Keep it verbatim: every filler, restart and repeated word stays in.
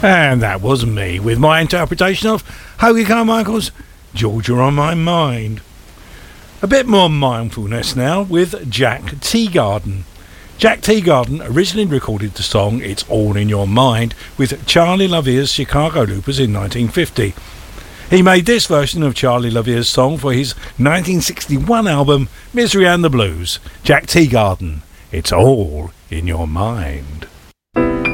And that was me with my interpretation of Hoagy Carmichael's Georgia on My Mind. A bit more mindfulness now with Jack Teagarden. Jack Teagarden originally recorded the song It's All in Your Mind with Charlie LaVia's Chicago Loopers in nineteen fifty. He made this version of Charlie LaVia's song for his nineteen sixty-one album Misery and the Blues. Jack Teagarden, It's All in Your Mind.